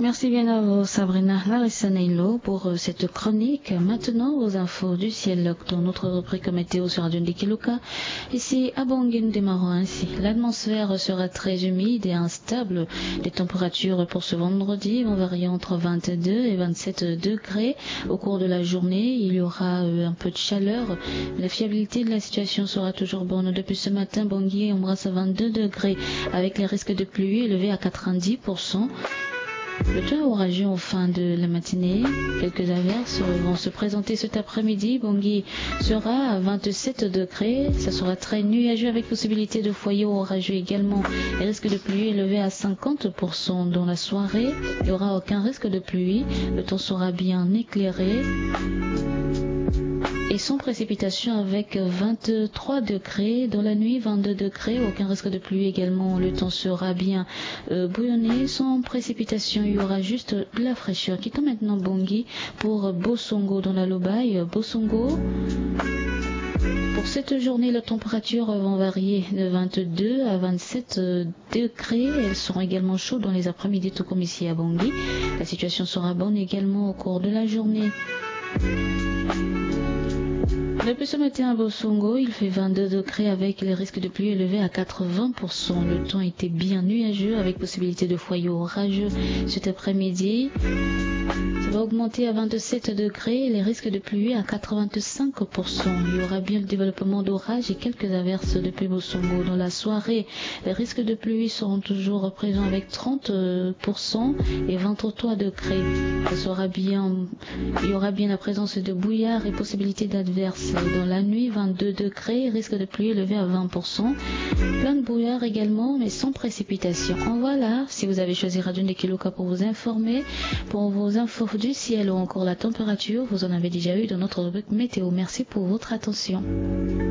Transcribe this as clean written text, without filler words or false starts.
Merci bien à vous, Sabrina Larissaneilo, pour cette chronique. Maintenant, aux infos du ciel dans notre rubrique météo sur Radio Ndikiluka. Ici, à Bangui, nous démarrons ainsi. L'atmosphère sera très humide et instable. Les températures pour ce vendredi vont varier entre 22 et 27 degrés. Au cours de la journée, il y aura un peu de chaleur. La fiabilité de la situation sera toujours bonne. Depuis ce matin, Bangui embrasse 22 degrés avec les risques de pluie élevés à 90%. Le temps orageux en fin de la matinée. Quelques averses vont se présenter cet après-midi. Bangui sera à 27 degrés. Ça sera très nuageux avec possibilité de foyers orageux également. Les risques de pluie élevés à 50% dans la soirée. Il n'y aura aucun risque de pluie. Le temps sera bien éclairé et sans précipitation avec 23 degrés. Dans la nuit, 22 degrés, aucun risque de pluie également. Le temps sera bien bouillonné, sans précipitation. Il y aura juste de la fraîcheur. Quittons maintenant Bangui pour Bosongo dans la Lobaye. Bosongo. Pour cette journée, les températures vont varier de 22 à 27 degrés. Elles seront également chaudes dans les après-midi, tout comme ici à Bangui. La situation sera bonne également au cours de la journée. Depuis ce matin à Bosongo, il fait 22 degrés avec les risques de pluie élevés à 80%. Le temps était bien nuageux avec possibilité de foyers orageux cet après-midi. Ça va augmenter à 27 degrés et les risques de pluie à 85%. Il y aura bien le développement d'orages et quelques averses depuis Bosongo. Dans la soirée, les risques de pluie seront toujours présents avec 30% et 23 degrés. Il y aura bien la présence de brouillard et possibilité d'adverses. Dans la nuit, 22 degrés, risque de pluie élevé à 20%. Plein de brouillard également, mais sans précipitation. En voilà, si vous avez choisi Radio Ndikiluka pour vous informer, pour vos infos du ciel ou encore la température, vous en avez déjà eu dans notre rubrique météo. Merci pour votre attention.